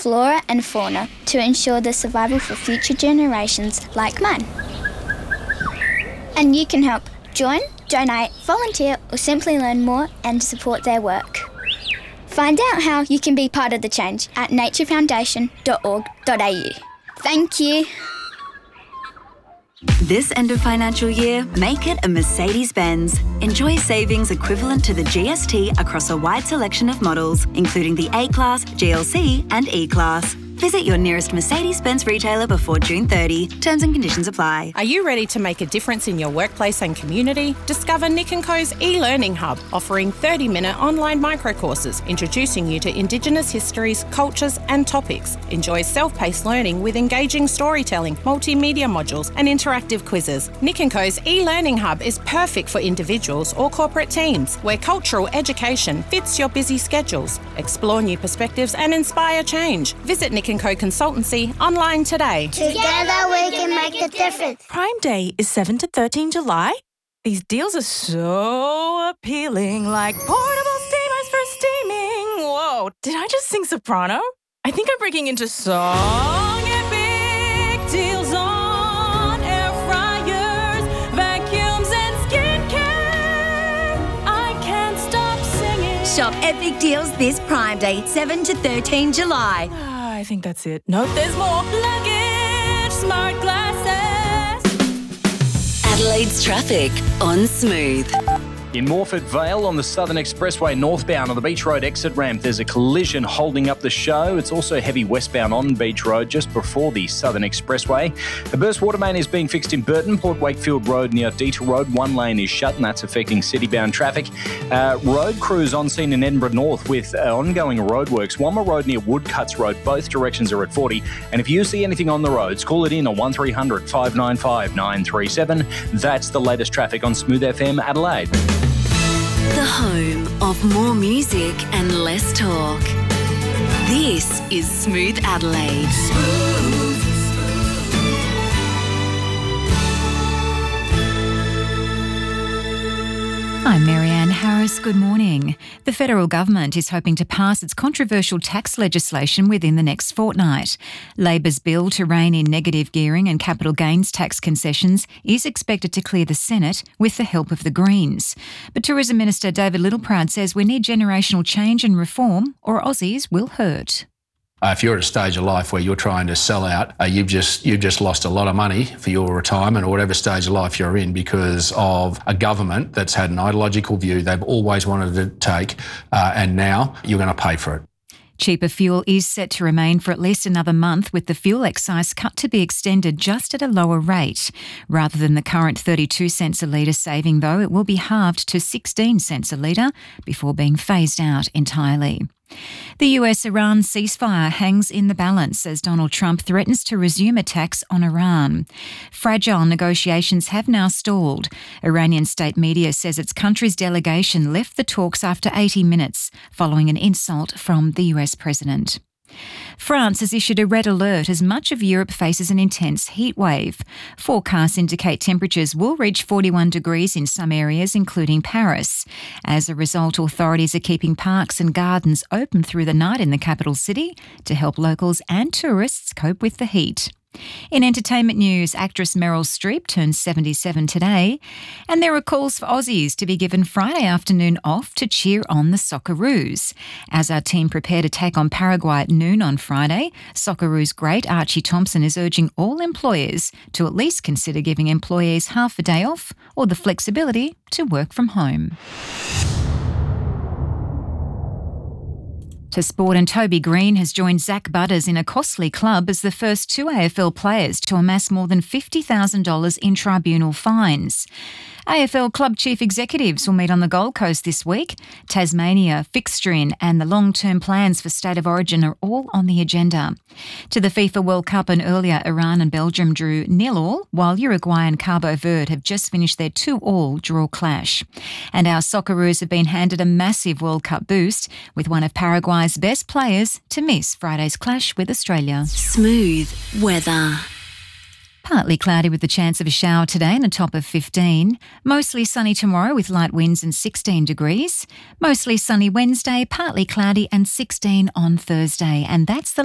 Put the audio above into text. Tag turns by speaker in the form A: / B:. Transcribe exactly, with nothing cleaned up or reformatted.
A: flora and fauna to ensure the survival for future generations like mine. And you can help join, donate, volunteer or simply learn more and support their work. Find out how you can be part of the change at nature foundation dot org dot a u. Thank you.
B: This end of financial year, make it a Mercedes-Benz. Enjoy savings equivalent to the G S T across a wide selection of models, including the A-Class, G L C and E-Class. Visit your nearest Mercedes-Benz retailer before June thirtieth. Terms and conditions apply.
C: Are you ready to make a difference in your workplace and community? Discover Nick and Co's e-learning hub, offering thirty-minute online microcourses, introducing you to Indigenous histories, cultures and topics. Enjoy self-paced learning with engaging storytelling, multimedia modules and interactive quizzes. Nick and Co's e-learning hub is perfect for individuals or corporate teams, where cultural education fits your busy schedules. Explore new perspectives and inspire change. Visit Nick and Co Consultancy online today.
D: Together we can make a difference.
E: Prime Day is seventh to thirteenth July. These deals are so appealing, like portable steamers for steaming. Whoa, did I just sing soprano? I think I'm breaking into song. Epic deals on air fryers, vacuums and skincare. I can't stop singing.
B: Shop epic deals this Prime Day, seventh to thirteenth July.
E: I think that's it. Nope, there's more. Luggage, smart glasses.
B: Adelaide's traffic on Smooth.
F: In Morford Vale on the Southern Expressway northbound on the Beach Road exit ramp, there's a collision holding up the show. It's also heavy westbound on Beach Road just before the Southern Expressway. The burst water main is being fixed in Burton, Port Wakefield Road near Detour Road. One lane is shut and that's affecting city-bound traffic. Uh, road crews on scene in Edinburgh North with uh, ongoing roadworks. Wamma Road near Woodcuts Road. Both directions are at forty. And if you see anything on the roads, call it in on one three hundred, five nine five, nine three seven. That's the latest traffic on Smooth F M Adelaide.
B: The home of more music and less talk. This is Smooth Adelaide. Smooth.
G: I'm Marianne Harris. Good morning. The federal government is hoping to pass its controversial tax legislation within the next fortnight. Labor's bill to rein in negative gearing and capital gains tax concessions is expected to clear the Senate with the help of the Greens. But Tourism Minister David Littleproud says we need generational change and reform or Aussies will hurt.
H: Uh, if you're at a stage of life where you're trying to sell out, uh, you've just you've just lost a lot of money for your retirement or whatever stage of life you're in because of a government that's had an ideological view they've always wanted to take, uh, and now you're going to pay for it.
G: Cheaper fuel is set to remain for at least another month, with the fuel excise cut to be extended just at a lower rate. Rather than the current thirty-two cents a litre saving, though, it will be halved to sixteen cents a litre before being phased out entirely. The U S-Iran ceasefire hangs in the balance as Donald Trump threatens to resume attacks on Iran. Fragile negotiations have now stalled. Iranian state media says its country's delegation left the talks after eighty minutes following an insult from the U S president. France has issued a red alert as much of Europe faces an intense heat wave. Forecasts indicate temperatures will reach forty-one degrees in some areas, including Paris. As a result, authorities are keeping parks and gardens open through the night in the capital city to help locals and tourists cope with the heat. In entertainment news, actress Meryl Streep turns seventy-seven today, and there are calls for Aussies to be given Friday afternoon off to cheer on the Socceroos. As our team prepare to take on Paraguay at noon on Friday, Socceroos great Archie Thompson is urging all employers to at least consider giving employees half a day off or the flexibility to work from home. To sport, and Toby Green has joined Zach Butters in a costly club as the first two A F L players to amass more than fifty thousand dollars in tribunal fines. A F L club chief executives will meet on the Gold Coast this week. Tasmania, fixturing and the long-term plans for State of Origin are all on the agenda. To the FIFA World Cup, and earlier Iran and Belgium drew nil all, while Uruguay and Cabo Verde have just finished their two all draw clash. And our Socceroos have been handed a massive World Cup boost, with one of Paraguay's best players to miss Friday's clash with Australia.
B: Smooth weather.
G: Partly cloudy with the chance of a shower today and a top of fifteen. Mostly sunny tomorrow with light winds and sixteen degrees. Mostly sunny Wednesday, partly cloudy and sixteen on Thursday. And that's the